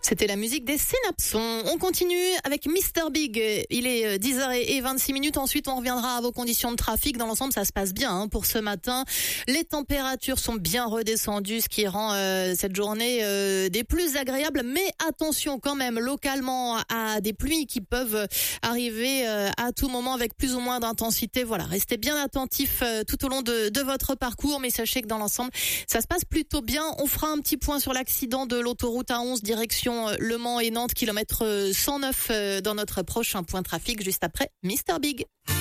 C'était la musique des Synapsons. On continue avec Mr Big. Il est 10h26. Ensuite, on reviendra à vos conditions de trafic. Dans l'ensemble, ça se passe bien pour ce matin. Les températures sont bien redescendues, ce qui rend cette journée des plus agréables. Mais attention quand même localement à des pluies qui peuvent arriver à tout moment avec plus ou moins d'intensité. Voilà, restez bien attentifs tout au long de votre parcours. Mais sachez que dans l'ensemble, ça se passe plutôt bien. On fera un petit point sur l'accident de l'autoroute A11 direction Le Mans et Nantes, kilomètre 109 dans notre prochain point trafic juste après Mr Big.